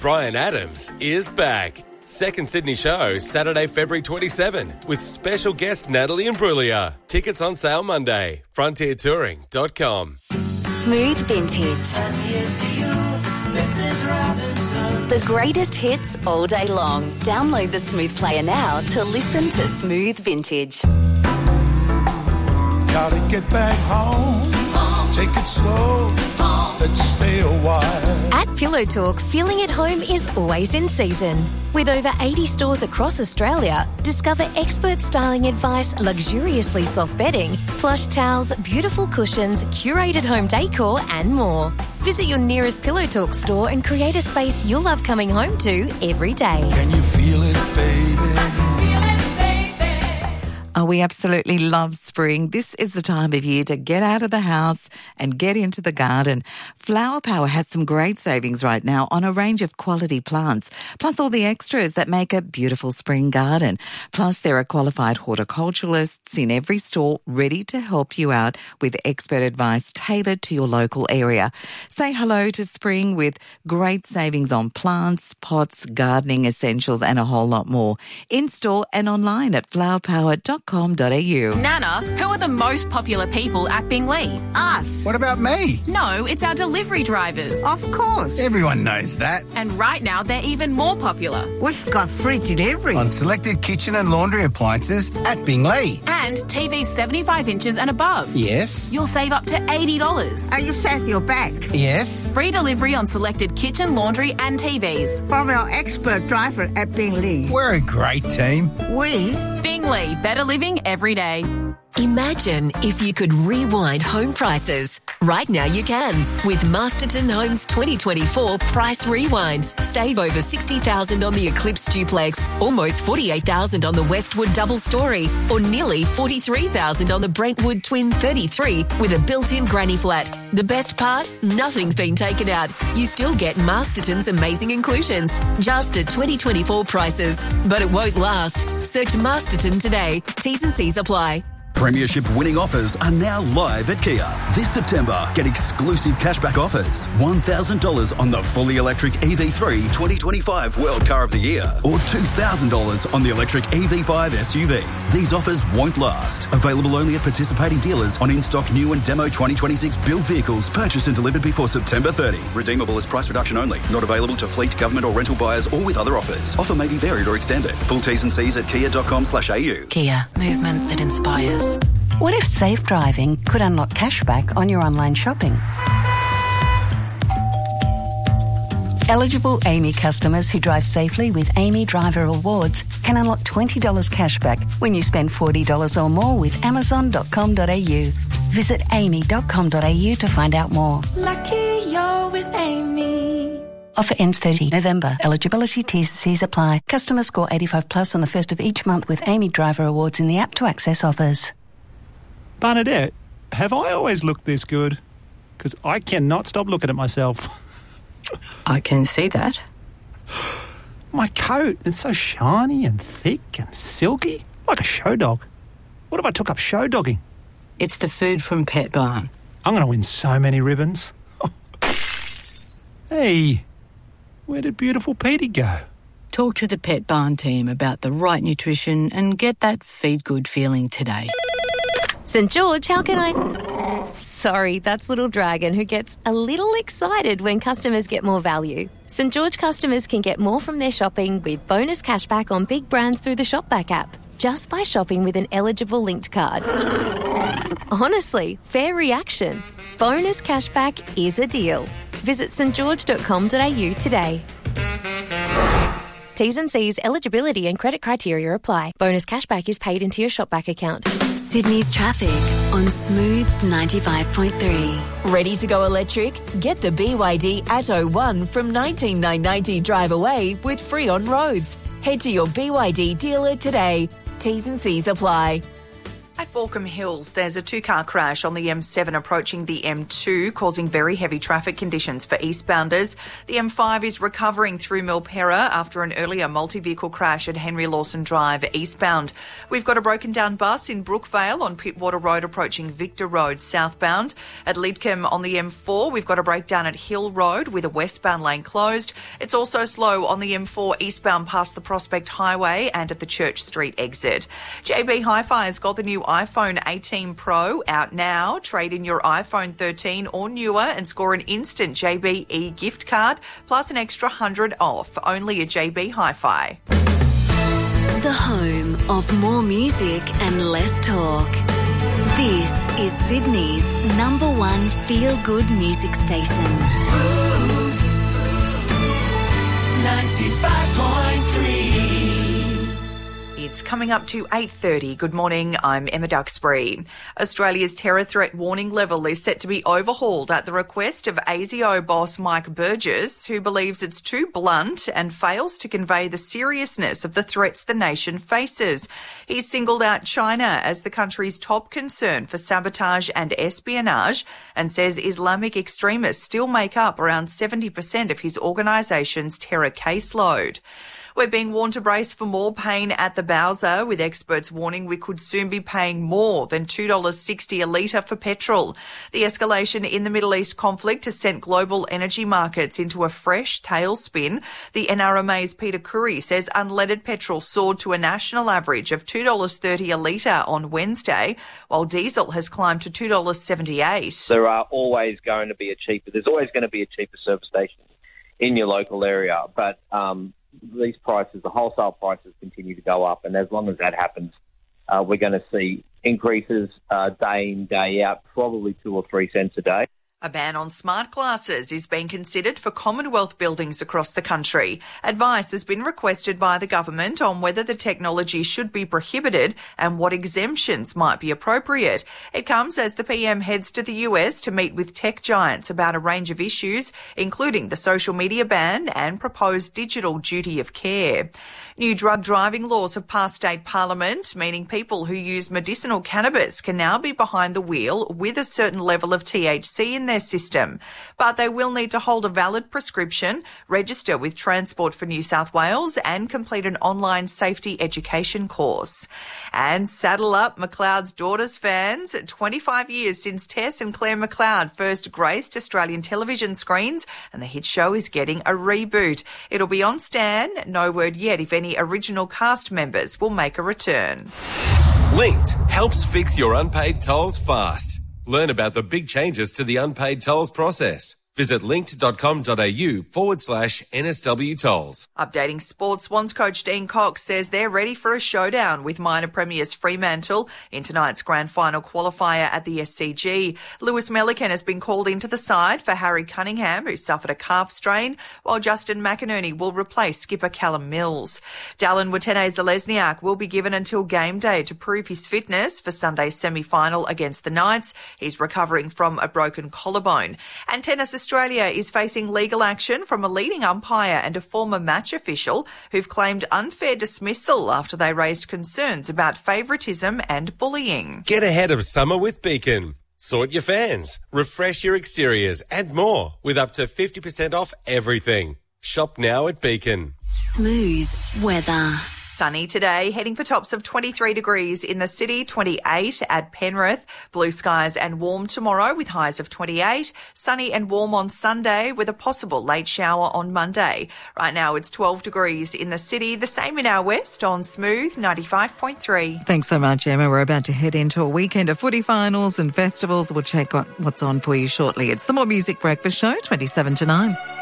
Bryan Adams is back. Second Sydney show, Saturday, February 27, with special guest Natalie Imbruglia. Tickets on sale Monday. FrontierTouring.com. Smooth Vintage. And here's to you, Mrs. Robinson. The greatest hits all day long. Download the Smooth Player now to listen to Smooth Vintage. Gotta get back home. Take it slow. Let's stay a while. At Pillow Talk, feeling at home is always in season. With over 80 stores across Australia, discover expert styling advice, luxuriously soft bedding, plush towels, beautiful cushions, curated home decor and more. Visit your nearest Pillow Talk store and create a space you'll love coming home to every day. Can you feel it, baby? Oh, we absolutely love spring. This is the time of year to get out of the house and get into the garden. Flower Power has some great savings right now on a range of quality plants, plus all the extras that make a beautiful spring garden. Plus, there are qualified horticulturalists in every store ready to help you out with expert advice tailored to your local area. Say hello to spring with great savings on plants, pots, gardening essentials and a whole lot more. In-store and online at flowerpower.com. Nana, who are the most popular people at Binglee? Us. What about me? No, it's our delivery drivers. Of course. Everyone knows that. And right now, they're even more popular. We've got free delivery on selected kitchen and laundry appliances at Binglee. And TVs 75 inches and above. Yes. You'll save up to $80. Are you safe your back? Yes. Free delivery on selected kitchen, laundry and TVs. From our expert driver at Binglee. We're a great team. We? Binglee, better living every day. Imagine if you could rewind home prices. Right now you can with Masterton Homes 2024 Price Rewind. Save over $60,000 on the Eclipse Duplex, almost $48,000 on the Westwood Double Story, or nearly $43,000 on the Brentwood Twin 33 with a built-in granny flat. The best part? Nothing's been taken out. You still get Masterton's amazing inclusions, just at 2024 prices. But it won't last. Search Masterton today. T's and C's apply. Premiership winning offers are now live at Kia. This September, get exclusive cashback offers. $1,000 on the fully electric EV3 2025 World Car of the Year, or $2,000 on the electric EV5 SUV. These offers won't last. Available only at participating dealers on in-stock new and demo 2026 build vehicles purchased and delivered before September 30. Redeemable as price reduction only. Not available to fleet, government or rental buyers or with other offers. Offer may be varied or extended. Full T's and C's at kia.com/au. Kia, movement that inspires. What if safe driving could unlock cashback on your online shopping? Eligible AAMI customers who drive safely with AAMI Driver Awards can unlock $20 cashback when you spend $40 or more with Amazon.com.au. Visit aami.com.au to find out more. Lucky you're with Amy. Offer ends 30 November. Eligibility T's and C's apply. Customers score 85 plus on the first of each month with AAMI Driver Awards in the app to access offers. Bernadette, have I always looked this good? Because I cannot stop looking at myself. I can see that. My coat is so shiny and thick and silky, like a show dog. What if I took up show dogging? It's the food from Pet Barn. I'm going to win so many ribbons. Hey, where did beautiful Petey go? Talk to the Pet Barn team about the right nutrition and get that feed good feeling today. St. George, how can I... Sorry, that's Little Dragon who gets a little excited when customers get more value. St. George customers can get more from their shopping with bonus cashback on big brands through the Shopback app, just by shopping with an eligible linked card. Honestly, fair reaction. Bonus cashback is a deal. Visit stgeorge.com.au today. T's and C's, eligibility and credit criteria apply. Bonus cashback is paid into your Shopback account. Sydney's traffic on Smooth 95.3. Ready to go electric? Get the BYD Atto 1 from $19,990 drive away with free on roads. Head to your BYD dealer today. T's and C's apply. At Baulkham Hills, there's a two-car crash on the M7 approaching the M2, causing very heavy traffic conditions for eastbounders. The M5 is recovering through Milperra after an earlier multi-vehicle crash at Henry Lawson Drive eastbound. We've got a broken-down bus in Brookvale on Pittwater Road approaching Victor Road southbound. At Lidcombe on the M4, we've got a breakdown at Hill Road with a westbound lane closed. It's also slow on the M4 eastbound past the Prospect Highway and at the Church Street exit. JB Hi-Fi has got the new iPhone 18 Pro out now. Trade in your iPhone 13 or newer and score an instant JB gift card plus an extra $100 off. Only at JB Hi-Fi. The home of more music and less talk. This is Sydney's number one feel-good music station. Smooth 95.3. It's coming up to 8:30. Good morning, I'm Emma Duxbury. Australia's terror threat warning level is set to be overhauled at the request of ASIO boss Mike Burgess, who believes it's too blunt and fails to convey the seriousness of the threats the nation faces. He's singled out China as the country's top concern for sabotage and espionage and says Islamic extremists still make up around 70% of his organisation's terror caseload. We're being warned to brace for more pain at the Bowser, with experts warning we could soon be paying more than $2.60 a litre for petrol. The escalation in the Middle East conflict has sent global energy markets into a fresh tailspin. The NRMA's Peter Curry says unleaded petrol soared to a national average of $2.30 a litre on Wednesday, while diesel has climbed to $2.78. There's always going to be a cheaper service station in your local area, but these prices, the wholesale prices, continue to go up, and as long as that happens, we're going to see increases day in, day out, probably 2 or 3 cents a day. A ban on smart glasses is being considered for Commonwealth buildings across the country. Advice has been requested by the government on whether the technology should be prohibited and what exemptions might be appropriate. It comes as the PM heads to the US to meet with tech giants about a range of issues, including the social media ban and proposed digital duty of care. New drug driving laws have passed state parliament, meaning people who use medicinal cannabis can now be behind the wheel with a certain level of THC in their system. But they will need to hold a valid prescription, register with Transport for New South Wales and complete an online safety education course. And saddle up, McLeod's daughters fans. 25 years since Tess and Claire McLeod first graced Australian television screens, and the hit show is getting a reboot. It'll be on Stan. No word yet if any original cast members will make a return. Linked helps fix your unpaid tolls fast. Learn about the big changes to the unpaid tolls process. Visit linked.com.au/NSW tolls. Updating sports, Swans coach Dean Cox says they're ready for a showdown with minor premiers Fremantle in tonight's grand final qualifier at the SCG. Lewis Melican has been called into the side for Harry Cunningham, who suffered a calf strain, while Justin McInerney will replace skipper Callum Mills. Dallin Watene-Zalesniak will be given until game day to prove his fitness for Sunday's semi-final against the Knights. He's recovering from a broken collarbone. And Tennis Australia is facing legal action from a leading umpire and a former match official who've claimed unfair dismissal after they raised concerns about favouritism and bullying. Get ahead of summer with Beacon. Sort your fans, refresh your exteriors and more with up to 50% off everything. Shop now at Beacon. Smooth weather. Sunny today, heading for tops of 23 degrees in the city, 28 at Penrith. Blue skies and warm tomorrow with highs of 28. Sunny and warm on Sunday with a possible late shower on Monday. Right now it's 12 degrees in the city, the same in our west on Smooth 95.3. Thanks so much, Emma. We're about to head into a weekend of footy finals and festivals. We'll check on what's on for you shortly. It's the More Music Breakfast Show, 27 to 9.